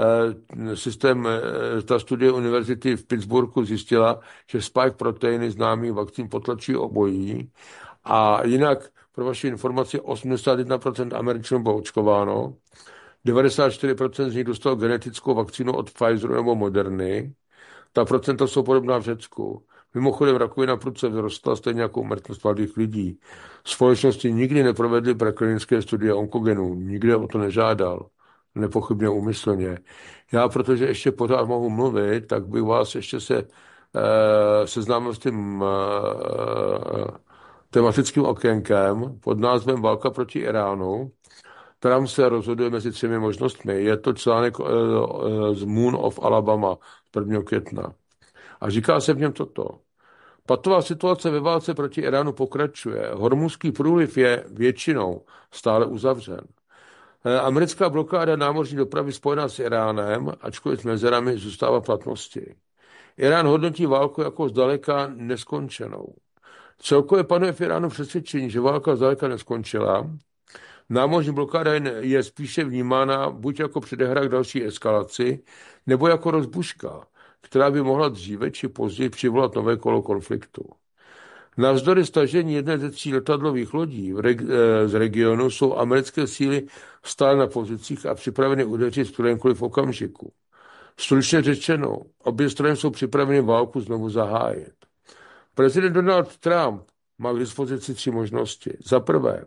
Ta studie univerzity v Pittsburghu zjistila, že spike proteiny známých vakcín potlačují obojí. A jinak, pro vaši informaci, 81% Američanů bylo očkováno, 94% z nich dostalo genetickou vakcínu od Pfizeru nebo Moderny. Ta procenta jsou podobná v Řecku. Mimochodem rakovina prudce vzrostla, stejně jako úmrtnost mladých lidí. Společnosti nikdy neprovedly preklinické studie onkogenů, nikde o to nežádal, nepochybně úmyslně. Já, protože ještě pořád mohu mluvit, tak bych vás ještě seznámil s tím tematickým okénkem pod názvem Válka proti Iránu. Trump se rozhoduje mezi 3 možnostmi. Je to článek z Moon of Alabama z 1. května. A říká se v něm toto. Patová situace ve válce proti Iránu pokračuje. Hormuzský průliv je většinou stále uzavřen. Americká blokáda námořní dopravy spojená s Iránem, ačkoliv s mezerami, zůstává v platnosti. Irán hodnotí válku jako zdaleka neskončenou. Celkově panuje v Iránu přesvědčení, že válka zdaleka neskončila. Námořní blokáda je spíše vnímána buď jako předehra k další eskalaci, nebo jako rozbuška. která by mohla dříve či později přivolat nové kolo konfliktu. Navzdory stažení jedné ze 3 letadlových lodí z regionu jsou americké síly stále na pozicích a připraveny udeřit v kterémkoliv okamžiku. Stručně řečeno, obě strany jsou připraveny válku znovu zahájit. Prezident Donald Trump má k dispozici 3 možnosti. Za prvé,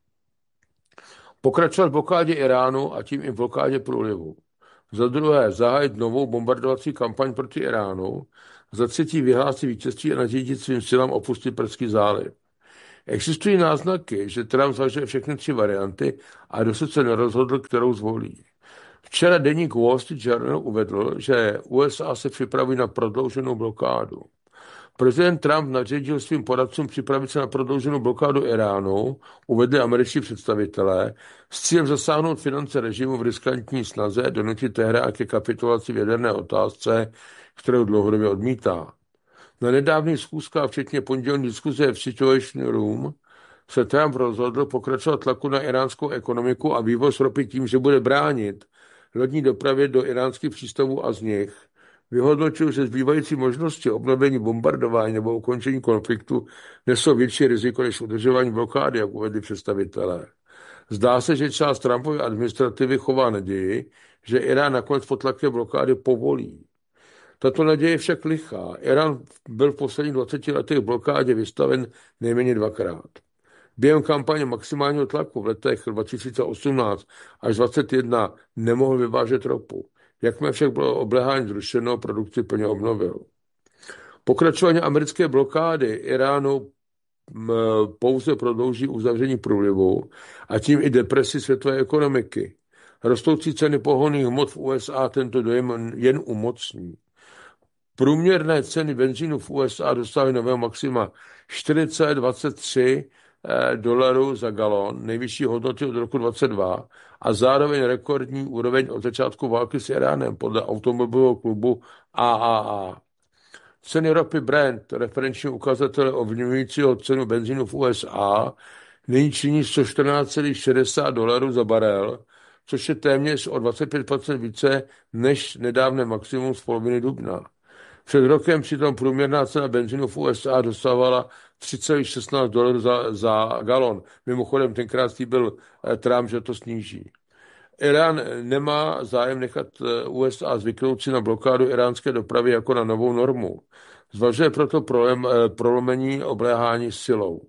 pokračovat v blokádě Iránu a tím i v blokádě průlivu. Za druhé, zahájit novou bombardovací kampaň proti Iránu. Za třetí, vyhlásit vítězství a nařídit svým silám opustit Perský záliv. Existují náznaky, že Trump zvažuje všechny 3 varianty a dosud se nerozhodl, kterou zvolí. Včera deník Wall Street Journal uvedl, že USA se připravují na prodlouženou blokádu. Prezident Trump nařídil svým poradcům připravit se na prodlouženou blokádu Iránu, uvedli američtí představitelé, s cílem zasáhnout finance režimu v riskantní snaze donutit Teherán ke kapitulaci v jaderné otázce, kterou dlouhodobě odmítá. Na nedávných schůzkách, včetně pondělní diskuze v Situation Room, se Trump rozhodl pokračovat tlaku na iránskou ekonomiku a vývoz ropy tím, že bude bránit lodní dopravě do iránských přístavů a z nich. Vyhodnotil, že zbývající možnosti obnovení bombardování nebo ukončení konfliktu nesou větší riziko než udržování blokády, jak uvedli představitelé. Zdá se, že část Trumpovy administrativy chová naději, že Irán nakonec pod tlakem blokády povolí. Tato naděje je však lichá. Irán byl v posledních 20 letech blokádě vystaven nejméně 2krát. Během kampaně maximálního tlaku v letech 2018 až 2021 nemohl vyvážet ropu. Jakmile však bylo obléhání zrušeno, produkci plně obnovil. Pokračování americké blokády Iránu pouze prodlouží uzavření průlivu a tím i depresi světové ekonomiky. Rostoucí ceny pohonných hmot v USA tento dojem jen umocní. Průměrné ceny benzínu v USA dosáhly nového maxima $4,23 za galon, nejvyšší hodnoty od roku 2022 a zároveň rekordní úroveň od začátku války s Iránem podle automobilového klubu AAA. Ceny ropy Brent, referenční ukazatel ovlivňujícího cenu benzínu v USA, nyní činí $114,60 za barel, což je téměř o 25% více než nedávné maximum z poloviny dubna. Před rokem přitom průměrná cena benzínu v USA dosávala $3,16 za galon. Mimochodem tenkrát slíbil Trump, že to sníží. Irán nemá zájem nechat USA zvyknout si na blokádu iránské dopravy jako na novou normu. Zvažuje proto prolomení obléhání silou.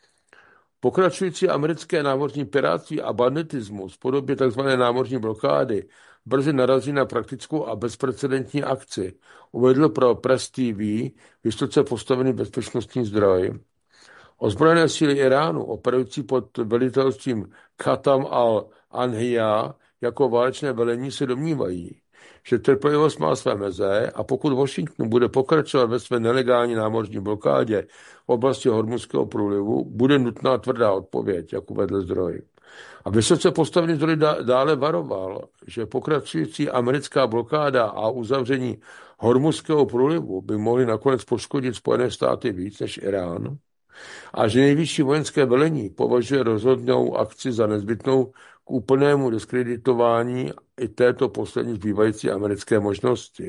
Pokračující americké námořní pirátství a banditismus v podobě tzv. Námořní blokády brzy narazí na praktickou a bezprecedentní akci, uvedl pro Press TV vysoce postavený bezpečnostní zdroj. Ozbrojené síly Iránu, operující pod velitelstvím Khatam al-Anhiya jako válečné velení, se domnívají, že trpělivost má své meze a pokud Washington bude pokračovat ve své nelegální námořní blokádě v oblasti Hormuzského průlivu, bude nutná tvrdá odpověď, jak uvedl zdroj. A vysoce postavený zdroj dále varoval, že pokračující americká blokáda a uzavření Hormuzského průlivu by mohly nakonec poškodit Spojené státy víc než Irán a že nejvyšší vojenské velení považuje rozhodnou akci za nezbytnou k úplnému diskreditování i této poslední zbývající americké možnosti.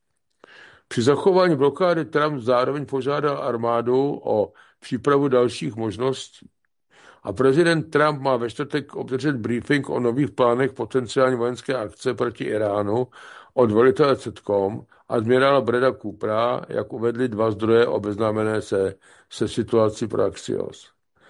Při zachování blokády Trump zároveň požádal armádu o přípravu dalších možností. A prezident Trump má ve čtvrtek obdržet briefing o nových plánech potenciální vojenské akce proti Iránu od velitele CENTCOM a admirála Brada Coopera, jak uvedli 2 zdroje obeznámené se situací pro Axios.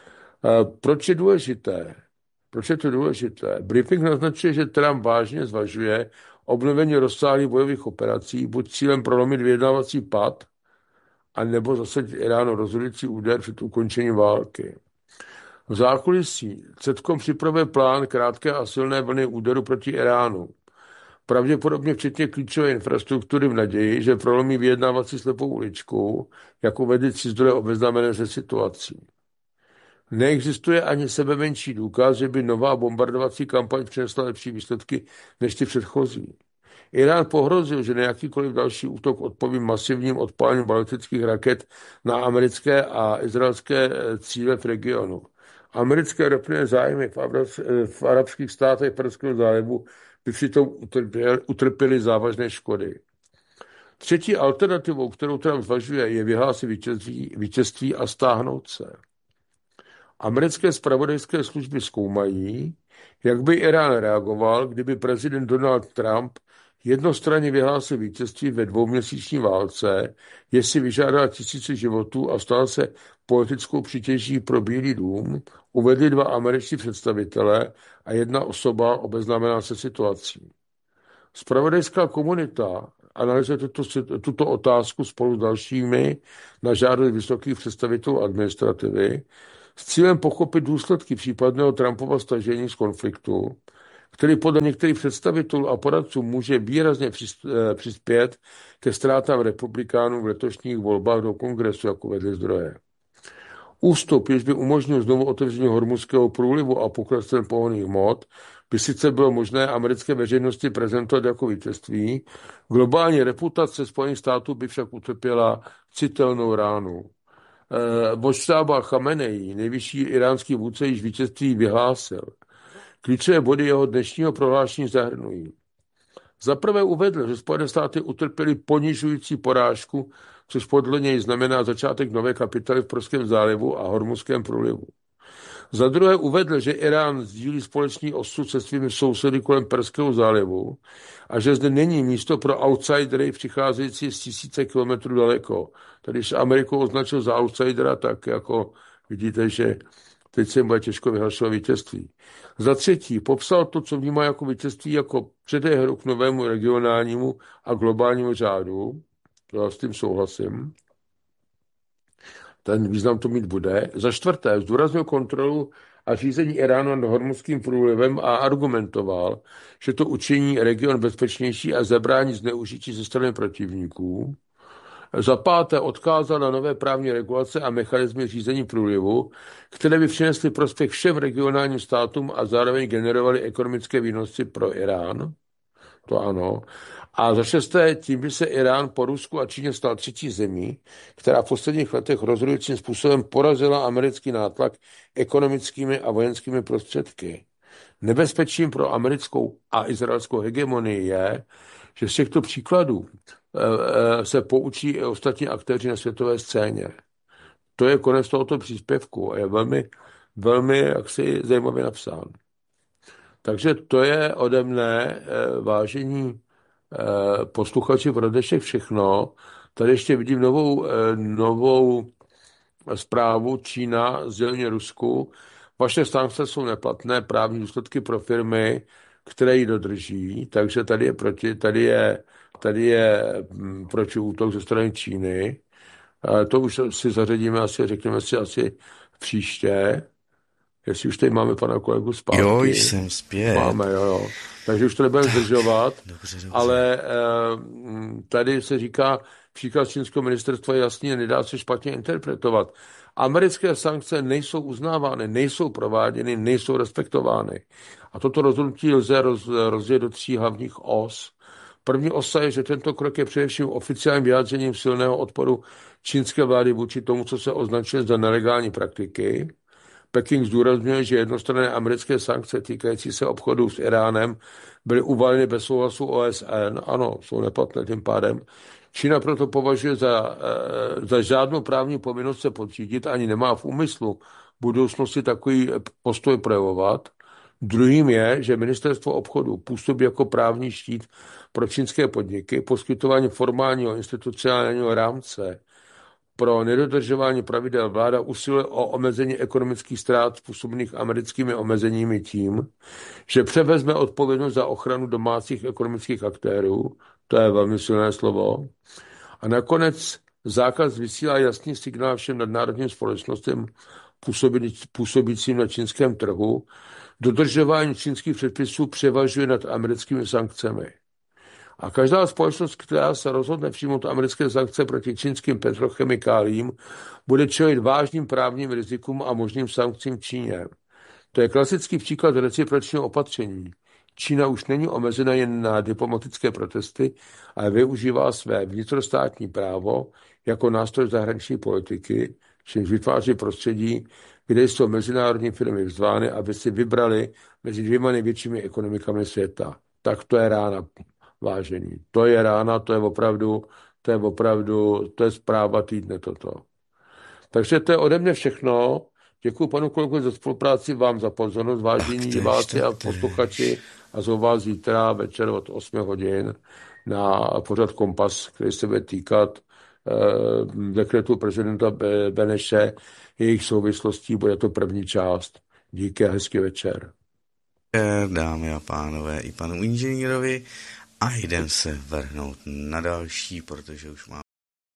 Proč je důležité? Proč je to důležité? Briefing naznačuje, že Trump vážně zvažuje obnovení rozsáhlých bojových operací, buď cílem prolomit vyjednávací pad, anebo zasadit Iránu rozhodující úder před ukončením války. V zákulisí CENTCOM připravuje plán krátké a silné vlny úderu proti Iránu. Pravděpodobně včetně klíčové infrastruktury v naději, že prolomí vyjednávací slepou uličku, jak uvedli 3 zdroje obeznámené se situací. Neexistuje ani sebemenší důkaz, že by nová bombardovací kampaň přinesla lepší výsledky než ty předchozí. Irán pohrozil, že na jakýkoliv další útok odpoví masivním odpálením balistických raket na americké a izraelské cíle v regionu. Americké ropné zájmy v arabských státech Perského zálivu by přitom utrpěly závažné škody. Třetí alternativou, kterou Trump zvažuje, je vyhlásit vítězství a stáhnout se. Americké zpravodajské služby zkoumají, jak by Irán reagoval, kdyby prezident Donald Trump jednostranně vyhlásil vítězství ve dvouměsíční válce, jestli vyžádá tisíce životů a stal se politickou přítěží pro Bílý dům, uvedli dva američtí představitelé a jedna osoba obeznámená se situací. Zpravodajská komunita analyzuje tuto otázku spolu s dalšími na žádost vysokých představitelů administrativy s cílem pochopit důsledky případného Trumpova stažení z konfliktu, který podle některých představitelů a poradců může výrazně přispět ke ztrátám republikánů v letošních volbách do kongresu, jako vedly zdroje. Ústup, jež by umožnil znovu otevření Hormuzského průlivu a pokles cen pohonných hmot, by sice bylo možné americké veřejnosti prezentovat jako vítězství, globální reputace Spojených států by však utrpěla citelnou ránu. Moštába Chamenei, nejvyšší iránský vůdce, již vítězství vyhlásil. Klíčové body jeho dnešního prohlášení zahrnují. Za prvé uvedl, že Spojené státy utrpěly ponižující porážku, což podle něj znamená začátek nové kapitoly v Perském zálivu a Hormuzském průlivu. Za druhé uvedl, že Irán sdílí společný osud se svými sousedy kolem Perského zálivu a že zde není místo pro outsidery přicházející z tisíce kilometrů daleko. Tady, když Ameriku označil za outsidera, tak jako vidíte, že teď se bude těžko vyhlašovat vítězství. Za třetí popsal to, co vnímá jako vítězství, jako předehru k novému regionálnímu a globálnímu řádu. Já s tím souhlasím. Ten význam to mít bude. Za čtvrté zdůraznil kontrolu a řízení Iránu nad Hormuzským průlivem a argumentoval, že to učiní region bezpečnější a zabrání zneužití ze strany protivníků. Za páté odkázal na nové právní regulace a mechanismy řízení průlivu, které by přinesly prospěch všem regionálním státům a zároveň generovaly ekonomické výnosy pro Irán. To ano. A za šesté, tím by se Irán po Rusku a Číně stal třetí zemí, která v posledních letech rozhodujícím způsobem porazila americký nátlak ekonomickými a vojenskými prostředky. Nebezpečím pro americkou a izraelskou hegemonii je, že z těchto příkladů se poučí i ostatní aktéři na světové scéně. To je konec tohoto příspěvku a je velmi, velmi jaksi zajímavě napsán. Takže to je ode mne, vážení posluchači, pro dnešek všechno. Tady ještě vidím novou zprávu. Čína sdělení Rusku. Vaše sankce jsou neplatné právní důsledky pro firmy, které ji dodrží, takže tady je protiútok ze strany Číny. To už si zařadíme řekneme si asi příště. Jestli už tady máme pana kolegu zpátky. Jo, jsem zpět. Máme, jo. Takže už to nebudeme zdržovat. Dobře. Ale tady se říká, příklad čínského ministerstva jasně nedá se špatně interpretovat. Americké sankce nejsou uznávány, nejsou prováděny, nejsou respektovány. A toto rozhodnutí lze rozdělit do 3 hlavních os. První osa je, že tento krok je především oficiálním vyjádřením silného odporu čínské vlády vůči tomu, co se označuje za nelegální praktiky. Peking zdůrazňuje, že jednostranné americké sankce týkající se obchodu s Iránem byly uvaleny bez souhlasu OSN. Ano, jsou neplatné tím pádem. Čína proto považuje za žádnou právní povinnost se podřídit, ani nemá v úmyslu v budoucnosti takový postoj projevovat. Druhým je, že ministerstvo obchodu působí jako právní štít pro čínské podniky, poskytování formálního institucionálního rámce pro nedodržování pravidel. Vláda usiluje o omezení ekonomických ztrát způsobených americkými omezeními tím, že převezme odpovědnost za ochranu domácích ekonomických aktérů, to je velmi silné slovo, a nakonec zákaz vysílá jasný signál všem nadnárodním společnostem působícím na čínském trhu. Dodržování čínských předpisů převažuje nad americkými sankcemi. A každá společnost, která se rozhodne přijmout americké sankce proti čínským petrochemikálím, bude čelit vážným právním rizikům a možným sankcím Číně. To je klasický příklad recipročního opatření. Čína už není omezena jen na diplomatické protesty, ale využívá své vnitrostátní právo jako nástroj zahraniční politiky, čímž vytváří prostředí, kde jsou mezinárodní firmy vzvány, aby si vybrali mezi 2 největšími ekonomikami světa. Tak to je rána, vážení. To je rána, to je opravdu, To je opravdu, to je zpráva týdne toto. Takže to je ode mě všechno. Děkuji panu kolegovi za spolupráci, vám za pozornost, vážení diváci a posluchači, a zvu vás zítra večer od 8 hodin na pořad Kompas, který se bude týkat dekretu prezidenta Beneše, jejich souvislostí, bude to první část. Díky a hezký večer. Dámy a pánové, i panu inženýrovi, a jdem se vrhnout na další, protože už máme